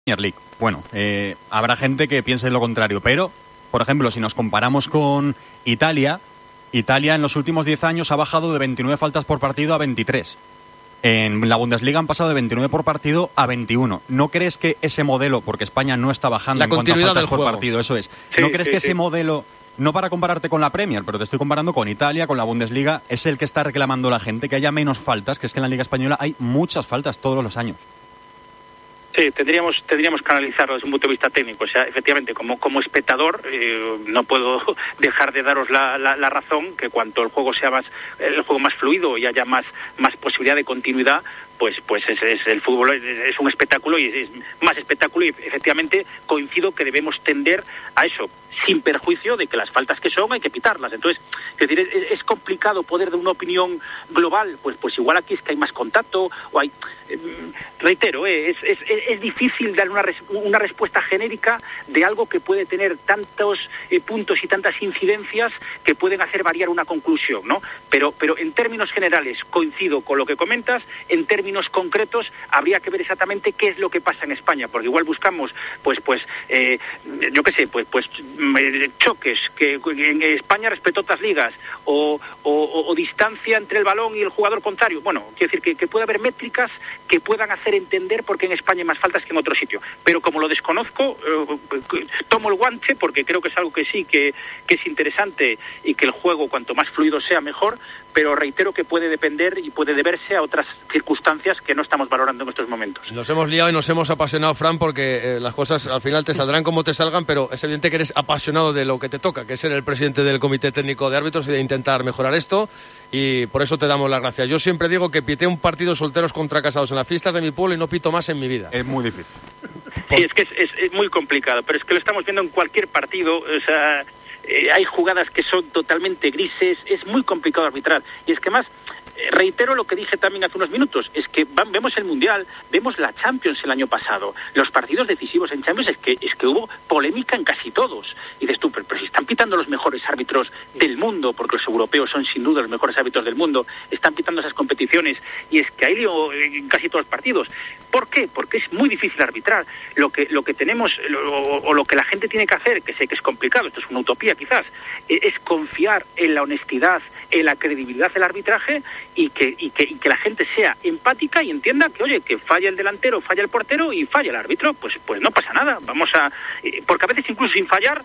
Premier League. Bueno, habrá gente que piense lo contrario, pero, por ejemplo, si nos comparamos con Italia en los últimos 10 años ha bajado de 29 faltas por partido a 23. En la Bundesliga han pasado de 29 por partido a 21. ¿No crees que ese modelo, porque España no está bajando en cuanto a faltas por partido, eso es, ¿no crees que ese modelo, no para compararte con la Premier, pero te estoy comparando con Italia, con la Bundesliga, es el que está reclamando la gente, que haya menos faltas, que es que en la Liga Española hay muchas faltas todos los años? Sí, tendríamos que analizarlo desde un punto de vista técnico. O sea, efectivamente, como espectador, no puedo dejar de daros la razón que cuanto el juego sea el juego más fluido y haya más posibilidad de continuidad, pues es el fútbol es un espectáculo y es más espectáculo, y efectivamente coincido que debemos tender a eso, sin perjuicio de que las faltas que son hay que pitarlas. Entonces, es decir, es complicado poder dar una opinión global, pues igual aquí es que hay más contacto o hay, reitero, es difícil dar una respuesta genérica de algo que puede tener tantos puntos y tantas incidencias que pueden hacer variar una conclusión, ¿no? Pero en términos generales coincido con lo que comentas. En términos concretos habría que ver exactamente qué es lo que pasa en España, porque igual buscamos yo qué sé, choques que en España respecto a otras ligas o distancia entre el balón y el jugador contrario. Bueno, quiero decir que puede haber métricas que puedan hacer entender por qué en España hay más faltas que en otro sitio, pero como lo desconozco, tomo el guante porque creo que es algo que sí que es interesante y que el juego cuanto más fluido sea mejor, pero reitero que puede depender y puede deberse a otras circunstancias que no estamos valorando en estos momentos. Nos hemos liado y nos hemos apasionado, Fran, porque las cosas al final te saldrán como te salgan, pero es evidente que eres apasionado de lo que te toca, que es ser el presidente del Comité Técnico de Árbitros y de intentar mejorar esto, y por eso te damos las gracias. Yo siempre digo que pité un partido solteros contra casados en las fiestas de mi pueblo y no pito más en mi vida. Es muy difícil. Sí, es que es muy complicado, pero es que lo estamos viendo en cualquier partido. O sea, hay jugadas que son totalmente grises, es muy complicado arbitrar. Y es que más, reitero lo que dije también hace unos minutos, es que vemos el Mundial, vemos la Champions el año pasado, los partidos decisivos en Champions, es que hubo polémica en casi todos. Y dices tú, pero si están pitando los mejores árbitros del mundo, porque los europeos son sin duda los mejores árbitros del mundo, están pitando esas competiciones, y es que hay lío en casi todos los partidos. ¿Por qué? Porque es muy difícil arbitrar. Lo que tenemos, o lo que la gente tiene que hacer, que sé que es complicado, esto es una utopía quizás, es confiar en la honestidad, en la credibilidad del arbitraje, y que la gente sea empática y entienda que, oye, que falla el delantero, falla el portero y falla el árbitro, pues no pasa nada. Porque a veces incluso sin fallar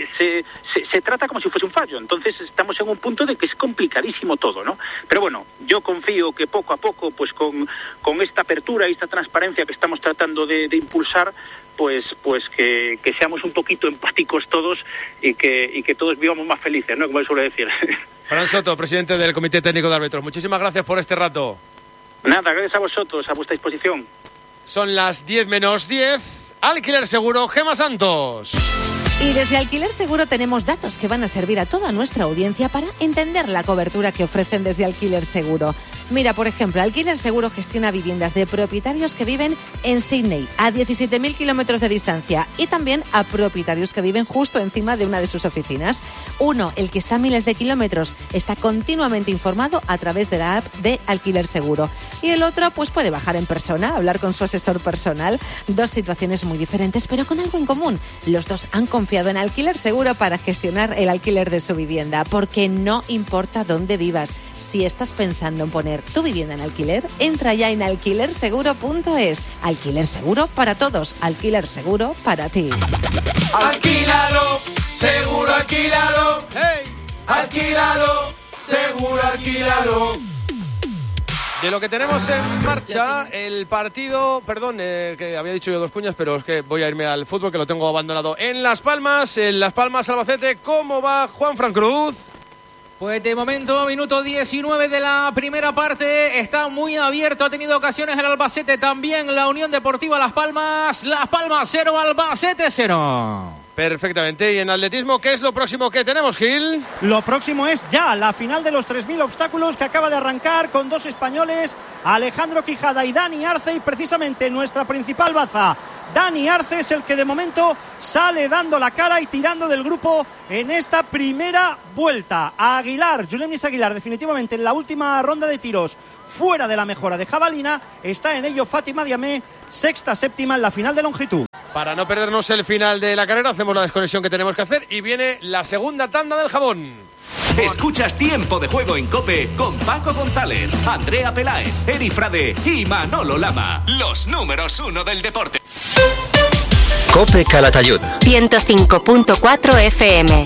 se trata como si fuese un fallo. Entonces estamos en un punto de que es complicadísimo todo, ¿no? Pero bueno, yo confío que poco a poco, pues con esta apertura y esta transparencia que estamos tratando de impulsar, pues que seamos un poquito empáticos todos y que todos vivamos más felices, ¿no? Como suele decir. Fran Soto, presidente del Comité Técnico de Árbitros, muchísimas gracias por este rato. Nada, gracias a vosotros, a vuestra disposición. Son las 10 menos 10. Alquiler Seguro, Gemma Santos. Y desde Alquiler Seguro tenemos datos que van a servir a toda nuestra audiencia para entender la cobertura que ofrecen desde Alquiler Seguro. Mira, por ejemplo, Alquiler Seguro gestiona viviendas de propietarios que viven en Sydney, a 17.000 kilómetros de distancia, y también a propietarios que viven justo encima de una de sus oficinas. Uno, el que está a miles de kilómetros, está continuamente informado a través de la app de Alquiler Seguro. Y el otro, pues puede bajar en persona, hablar con su asesor personal. Dos situaciones muy diferentes, pero con algo en común. Los dos han confiado en Alquiler Seguro para gestionar el alquiler de su vivienda, porque no importa dónde vivas. Si estás pensando en poner tu vivienda en alquiler, entra ya en alquilerseguro.es. Alquiler Seguro para todos, Alquiler Seguro para ti. Alquílalo, seguro alquílalo. ¡Hey! Alquílalo, seguro alquílalo. De lo que tenemos en marcha, el partido, que había dicho yo dos cuñas, pero es que voy a irme al fútbol, que lo tengo abandonado. En Las Palmas, Albacete, ¿cómo va Juanfran Cruz? Pues de momento, minuto 19 de la primera parte, está muy abierto, ha tenido ocasiones el Albacete, también la Unión Deportiva Las Palmas 0, Albacete 0. Perfectamente. Y en atletismo, ¿qué es lo próximo que tenemos, Gil? Lo próximo es ya la final de los 3.000 obstáculos que acaba de arrancar con dos españoles Alejandro Quijada y Dani Arce, y precisamente nuestra principal baza, Dani Arce, es el que de momento sale dando la cara y tirando del grupo en esta primera vuelta. A Aguilar, Julemis Aguilar, definitivamente en la última ronda de tiros, fuera de la mejora de jabalina. Está en ello Fátima Diamé, sexta, séptima en la final de longitud. Para no perdernos el final de la carrera, hacemos la desconexión que tenemos que hacer y viene la segunda tanda del jabón. Escuchas Tiempo de Juego en COPE con Paco González, Andrea Peláez, Eri Frade y Manolo Lama. Los números 1 del deporte. COPE Calatayud 105.4 FM.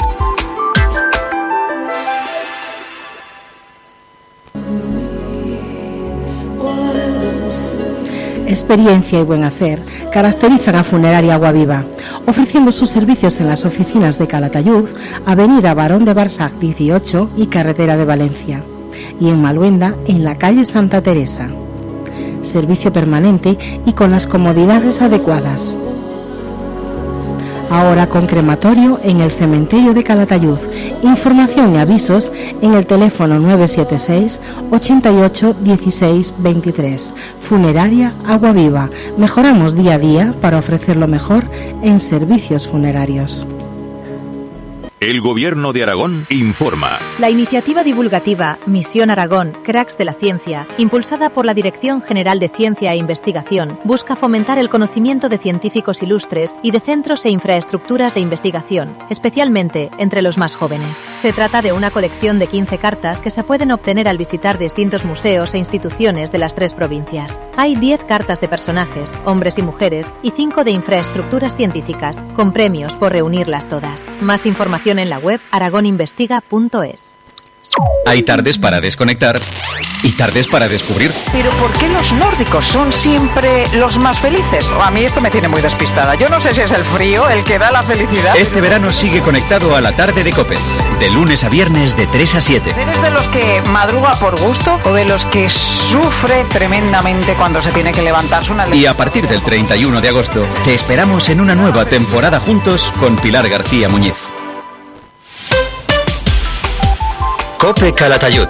Experiencia y buen hacer caracterizan a Funeraria Aguaviva, ofreciendo sus servicios en las oficinas de Calatayud, Avenida Barón de Barsac 18 y Carretera de Valencia, y en Maluenda, en la calle Santa Teresa. Servicio permanente y con las comodidades adecuadas. Ahora con crematorio en el cementerio de Calatayud. Información y avisos en el teléfono 976 88 16 23. Funeraria Aguaviva. Mejoramos día a día para ofrecer lo mejor en servicios funerarios. El Gobierno de Aragón informa. La iniciativa divulgativa Misión Aragón, Cracks de la Ciencia, impulsada por la Dirección General de Ciencia e Investigación, busca fomentar el conocimiento de científicos ilustres y de centros e infraestructuras de investigación, especialmente entre los más jóvenes. Se trata de una colección de 15 cartas que se pueden obtener al visitar distintos museos e instituciones de las 3 provincias. Hay 10 cartas de personajes, hombres y mujeres, y 5 de infraestructuras científicas, con premios por reunirlas todas. Más información en la web aragoninvestiga.es. Hay tardes para desconectar y tardes para descubrir. Pero ¿por qué los nórdicos son siempre los más felices? A mí esto me tiene muy despistada. Yo no sé si es el frío el que da la felicidad. Este verano sigue conectado a la tarde de COPE, de lunes a viernes de 3 a 7. ¿Eres de los que madruga por gusto o de los que sufre tremendamente cuando se tiene que levantarse una... Y a partir del 31 de agosto te esperamos en una nueva temporada juntos con Pilar García Muñiz. COPE Calatayud.